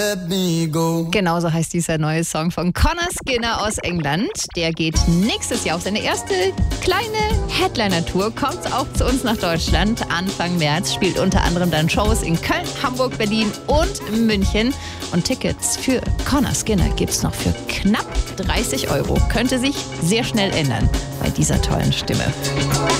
Genauso heißt dieser neue Song von Conor Skinner aus England. Der geht nächstes Jahr auf seine erste kleine Headliner-Tour, kommt auch zu uns nach Deutschland. Anfang März spielt unter anderem dann Shows in Köln, Hamburg, Berlin und München. Und Tickets für Conor Skinner gibt's noch für knapp 30 €. Könnte sich sehr schnell ändern bei dieser tollen Stimme.